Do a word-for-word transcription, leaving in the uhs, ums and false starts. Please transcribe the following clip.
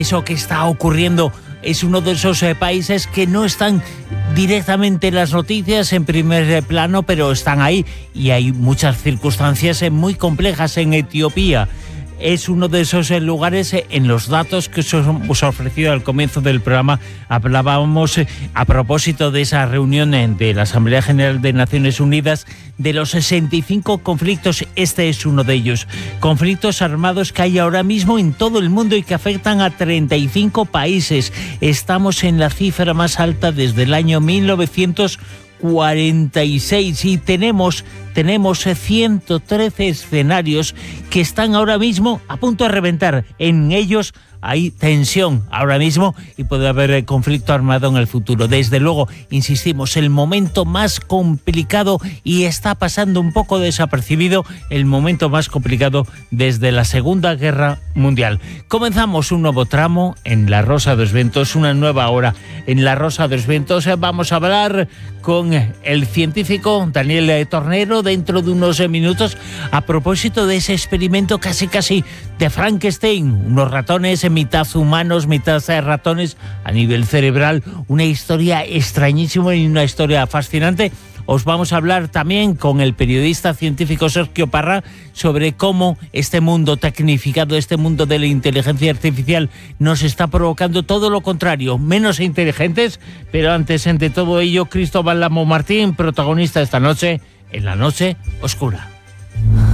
Eso que está ocurriendo es uno de esos eh, países que no están directamente en las noticias en primer eh, plano, pero están ahí, y hay muchas circunstancias eh, muy complejas en Etiopía. Es uno de esos eh, lugares eh, en los datos que os hemos ofrecido al comienzo del programa. Hablábamos eh, a propósito de esa reunión eh, de la Asamblea General de Naciones Unidas de los sesenta y cinco conflictos. Este es uno de ellos. Conflictos armados que hay ahora mismo en todo el mundo y que afectan a treinta y cinco países. Estamos en la cifra más alta desde el año mil novecientos cuarenta y seis y tenemos, tenemos ciento trece escenarios que están ahora mismo a punto de reventar. En ellos hay tensión ahora mismo y puede haber conflicto armado en el futuro. Desde luego, insistimos, el momento más complicado, y está pasando un poco desapercibido, el momento más complicado desde la Segunda Guerra Mundial. Comenzamos un nuevo tramo en La Rosa dos Ventos, una nueva hora en La Rosa dos Ventos. Vamos a hablar con el científico Daniel Tornero dentro de unos minutos a propósito de ese experimento casi casi de Frankenstein, unos ratones mitad humanos, mitad ratones a nivel cerebral, una historia extrañísima y una historia fascinante. Os vamos a hablar también con el periodista científico Sergio Parra sobre cómo este mundo tecnificado, este mundo de la inteligencia artificial nos está provocando todo lo contrario, menos inteligentes. Pero antes de todo ello, Cristóbal Lamo Martín, protagonista esta noche en La Noche Oscura.